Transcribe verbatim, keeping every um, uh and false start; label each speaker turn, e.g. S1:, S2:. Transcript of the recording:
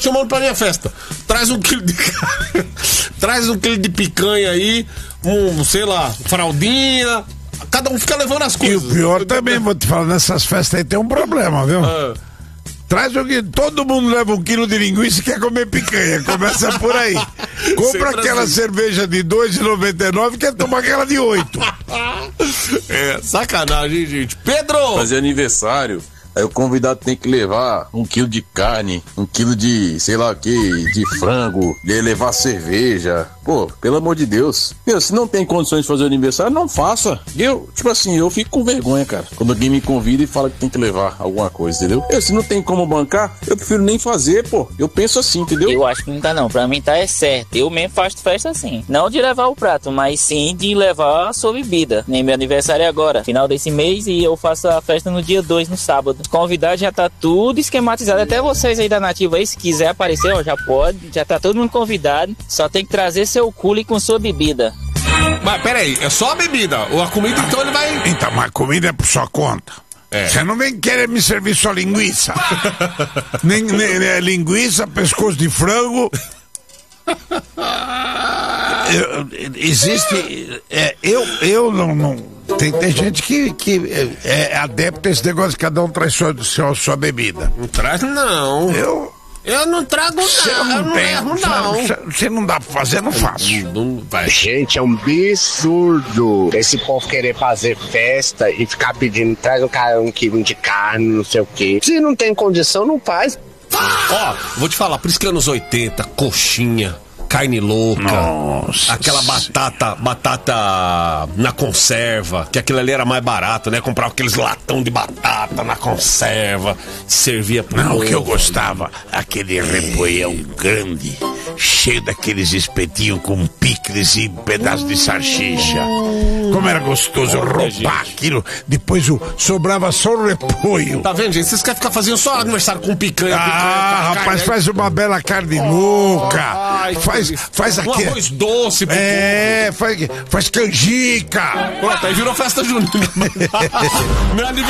S1: chamando pra minha festa. Traz um quilo de traz um quilo de picanha aí, um, sei lá, fraldinha. Cada um fica levando as coisas.
S2: E o pior também, vou te falar, nessas festas aí tem um problema, viu?
S1: Ah.
S2: Traz o que todo mundo leva um quilo de linguiça e quer comer picanha. Começa por aí. Compra aquela assim. cerveja de dois reais e noventa e nove e quer tomar aquela de oito.
S1: É, sacanagem, gente. Pedro!
S3: Fazer aniversário. Aí o convidado tem que levar um quilo de carne, um quilo de, sei lá o que, de frango, de levar cerveja. Pô, pelo amor de Deus. Meu, se não tem condições de fazer aniversário, não faça. Eu, tipo assim, eu fico com vergonha, cara. Quando alguém me convida e fala que tem que levar alguma coisa, entendeu? Eu, se não tem como bancar, eu prefiro nem fazer, pô. Eu penso assim, entendeu?
S4: Eu acho que não tá não. Pra mim tá é certo. Eu mesmo faço festa assim. Não de levar o prato, mas sim de levar a sua bebida. Nem meu aniversário é agora, final desse mês, e eu faço a festa no dia dois, no sábado. Convidado já tá tudo esquematizado. Até vocês aí da Nativa aí, se quiser aparecer, ó, já pode. Já tá todo mundo convidado. Só tem que trazer seu cooler com sua bebida.
S1: Mas peraí, é só a bebida. Ou a comida, então ele vai...
S2: Então, mas a comida é por sua conta. Você é. não vem querer me servir só linguiça. nem, nem, nem linguiça, pescoço de frango. eu, existe... É, eu, eu não... não Tem, tem gente que, que é, é adepto a esse negócio de cada um traz sua, sua, sua bebida.
S1: Não traz, não.
S2: Eu...
S1: Eu não trago nada.
S2: Não, não tem,
S1: erro, não.
S2: Se não dá pra fazer, não faço.
S1: Não, vai.
S5: Gente, é um absurdo esse povo querer fazer festa e ficar pedindo, traz um, cara, um quilo de carne, não sei o quê. Se não tem condição, não faz.
S1: Ó, vou te falar, por isso que anos oitenta, coxinha, carne louca,
S2: nossa,
S1: aquela batata, batata na conserva, que aquilo ali era mais barato, né? Comprava aqueles latão de batata na conserva, servia pro
S2: Não,
S1: povo.
S2: o que eu gostava, aquele repolhão grande, cheio daqueles espetinhos com picles e pedaços de salsicha. Como era gostoso roubar aquilo, depois o, sobrava só o repolho.
S1: Tá vendo, gente? Vocês querem ficar fazendo só aniversário com picanha,
S2: ah,
S1: picanha,
S2: rapaz,
S1: carne,
S2: faz uma bela carne louca.
S1: Ai,
S2: faz, faz
S1: um
S2: aquele...
S1: arroz doce pro
S2: É, faz, faz canjica.
S1: Pronto, aí virou festa junina. Meu aniversário